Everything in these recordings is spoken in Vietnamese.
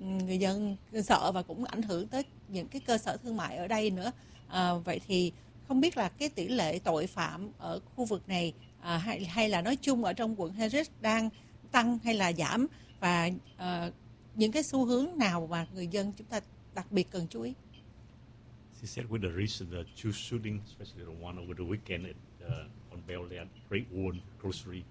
người dân sợ và cũng ảnh hưởng tới những cái cơ sở thương mại ở đây nữa. Vậy thì không biết là cái tỷ lệ tội phạm ở khu vực này hay là nói chung ở trong quận Harris đang tăng hay là giảm, và những cái xu hướng nào mà người dân chúng ta đặc biệt cần chú ý? She said with the recent two shootings, especially the one over the weekend on Bel Air, Great Wall Grocery,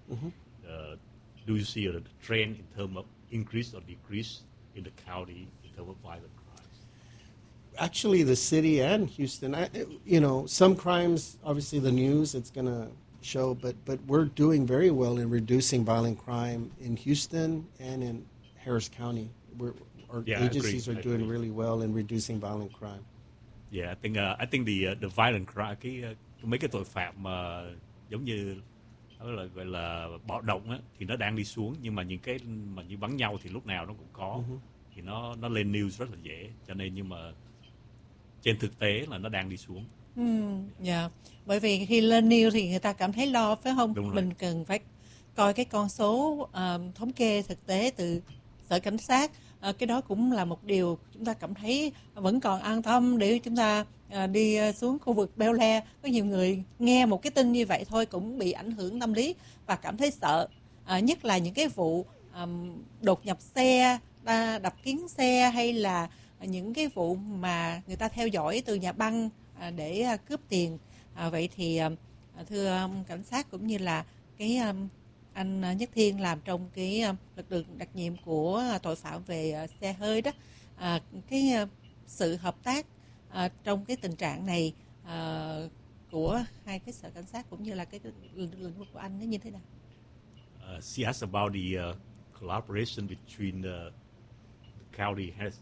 do you see a trend in terms of increase or decrease in the county in terms of violent crimes? Actually, the city and Houston, some crimes, obviously the news, it's going to show, but we're doing very well in reducing violent crime in Houston and in Harris County. Our agencies are doing really well in reducing violent crime. Yeah, I think the violent crime, mấy cái tội phạm mà giống như gọi là bạo động á, thì nó đang đi xuống, nhưng mà những cái mà như bắn nhau thì lúc nào nó cũng có, thì nó lên news rất là dễ, cho nên nhưng mà trên thực tế là nó đang đi xuống. Bởi vì khi lên news thì người ta cảm thấy lo, phải không? Đúng rồi. Mình cần phải coi cái con số thống kê thực tế từ sở cảnh sát. Cái đó cũng là một điều chúng ta cảm thấy vẫn còn an tâm để chúng ta đi xuống khu vực Bel Air. Có nhiều người nghe một cái tin như vậy thôi cũng bị ảnh hưởng tâm lý và cảm thấy sợ. Nhất là những cái vụ đột nhập xe, đập kính xe, hay là những cái vụ mà người ta theo dõi từ nhà băng để cướp tiền. Vậy thì thưa ông cảnh sát cũng như là cái anh Nhất Thiên làm trong cái lực lượng đặc nhiệm của tội phạm về xe hơi đó, cái sự hợp tác trong cái tình trạng này của hai cái sở cảnh sát cũng như là cái lĩnh vực của anh nó như thế nào? She asked about the collaboration between the county has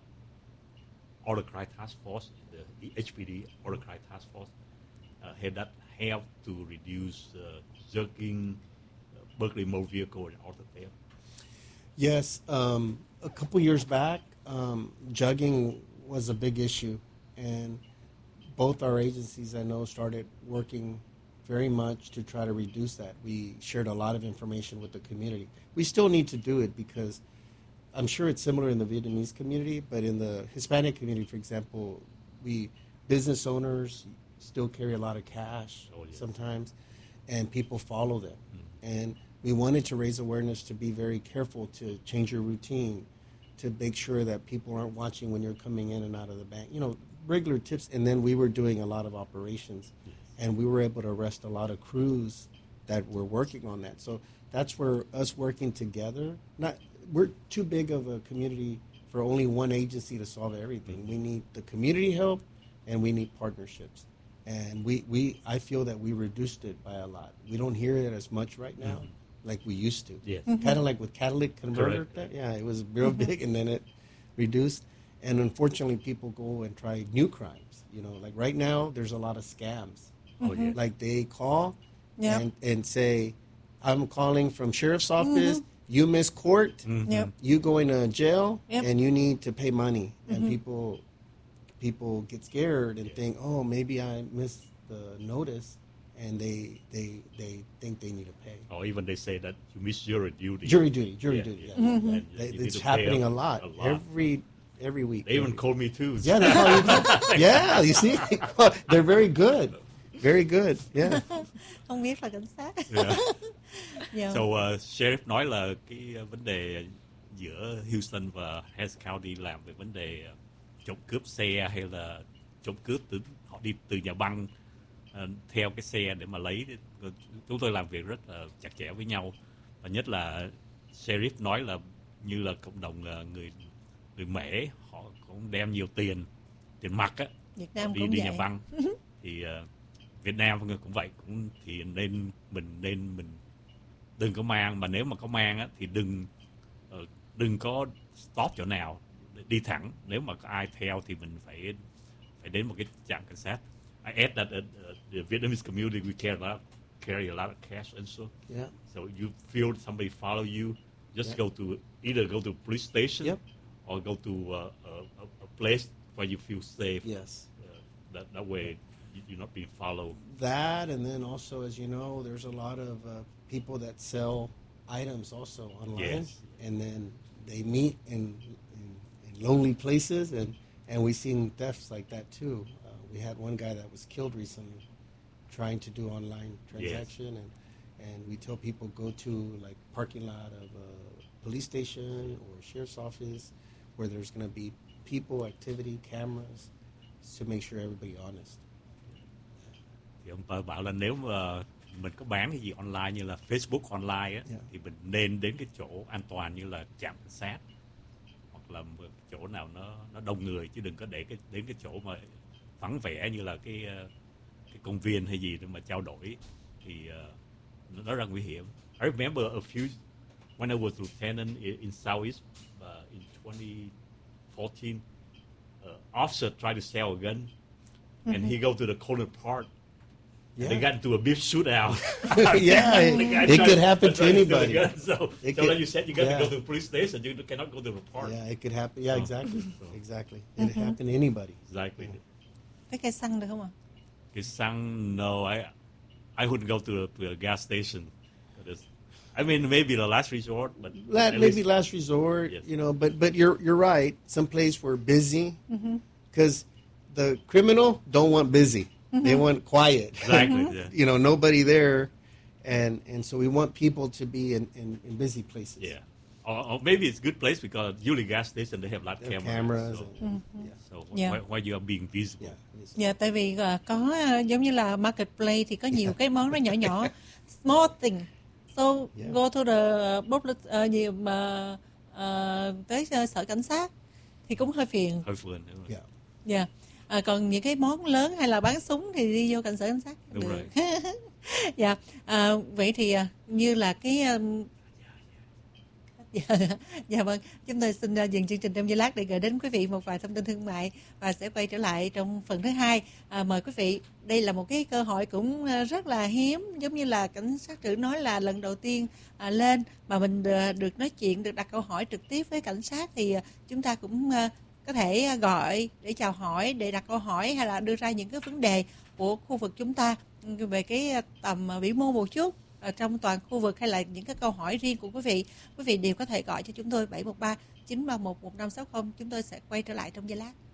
Order Crime Task Force, the HPD Order Crime Task Force, had that helped to reduce jugging, Berkeley motor vehicle, and auto theft. Yes, a couple years back, jugging was a big issue, and both our agencies, I know, started working very much to try to reduce that. We shared a lot of information with the community. We still need to do it because I'm sure it's similar in the Vietnamese community, but in the Hispanic community, for example, business owners still carry a lot of cash sometimes, and people follow them. And we wanted to raise awareness to be very careful to change your routine, to make sure that people aren't watching when you're coming in and out of the bank. Regular tips. And then we were doing a lot of operations, and we were able to arrest a lot of crews that were working on that. So that's where us working together, we're too big of a community for only one agency to solve everything. We need the community help, and we need partnerships. And I feel that we reduced it by a lot. We don't hear it as much right now like we used to. Yes. Kind of like with catalytic converter. Yeah, it was real big, and then it reduced. And unfortunately, people go and try new crimes. Like right now, there's a lot of scams. Like they call and say, I'm calling from sheriff's office. You miss court. You going to jail, and you need to pay money. And people get scared and think, oh, maybe I missed the notice, and they think they need to pay. Or even they say that you miss jury duty. Jury duty. Yeah. It's happening a lot. Every week. They even call me too. Yeah, they call you too. Yeah, you see, they're very good. Very good. Yeah. Không biết là cảnh sát. So Sheriff nói là cái vấn đề giữa Houston và Harris County làm về vấn đề trộm cướp xe, hay là trộm cướp họ đi từ nhà băng theo cái xe để mà lấy. Chúng tôi làm việc rất là chặt chẽ với nhau, và nhất là Sheriff nói là như là cộng đồng người Mễ, họ cũng đem nhiều tiền mặt á, Việt Nam đi cũng nhà băng. Thì Việt Nam cũng vậy, thì nên mình đừng có mang, mà nếu mà có mang á thì đừng có stop chỗ nào, đi thẳng. Nếu mà có ai theo thì mình phải đến một cái trạm cảnh sát. I add that the Vietnamese community we carry a lot of cash also. Yeah. So you feel somebody follow you, just go to either go to police station or go to a place where you feel safe. Yes. That way you're not being followed. That, and then also, as you know, there's a lot of people that sell items also online, and then they meet in lonely places, and we've seen thefts like that too. We had one guy that was killed recently trying to do online transaction, and we tell people go to like parking lot of a police station or sheriff's office where there's going to be people, activity, cameras to make sure everybody honest. Thì ông ta bảo là nếu mà mình có bán cái gì online như là Facebook online á, thì mình nên đến cái chỗ an toàn như là trạm cảnh sát hoặc là chỗ nào nó đông người, chứ đừng có để đến cái chỗ mà vắng vẻ như là cái công viên hay gì để mà trao đổi, thì nó rất nguy hiểm. I remember when I was lieutenant in Southeast in 2014, officer tried to sell a gun, and he go to the corner park. Yeah. They got into a big shootout. It could happen to anybody. So like you said, you got to go to the police station. You cannot go to the park. Yeah, it could happen. Yeah, exactly. It happened to anybody. Exactly. Cái cây xăng được không ạ? Cây xăng, no, I wouldn't go to a gas station. I mean, maybe the last resort, but maybe last resort, yes. You know. But you're right. Some place we're busy, because the criminal don't want busy. They want quiet. Exactly. Yeah. You know, nobody there, and so we want people to be in busy places. Yeah. Or maybe it's a good place because usually gas station they have a lot of cameras. So why you are being visible? Dạ, tại vì có giống như là marketplace thì có nhiều cái món nó nhỏ nhỏ, small thing. So go to the public tới sở cảnh sát thì cũng hơi phiền. Hơi phiền. Dạ. Còn những cái món lớn hay là bán súng thì đi vô cảnh sở cảnh sát đúng được. Rồi. Dạ. Vậy thì như là cái dạ vâng, chúng tôi xin dừng chương trình trong giây lát để gửi đến quý vị một vài thông tin thương mại và sẽ quay trở lại trong phần thứ hai. Mời quý vị, đây là một cái cơ hội cũng rất là hiếm, giống như là cảnh sát trưởng nói là lần đầu tiên lên mà mình được nói chuyện, được đặt câu hỏi trực tiếp với cảnh sát, thì chúng ta cũng có thể gọi để chào hỏi, để đặt câu hỏi hay là đưa ra những cái vấn đề của khu vực chúng ta về cái tầm vĩ mô một chút trong toàn khu vực, hay là những cái câu hỏi riêng của quý vị đều có thể gọi cho chúng tôi 713 931 1560. Chúng tôi sẽ quay trở lại trong giây lát.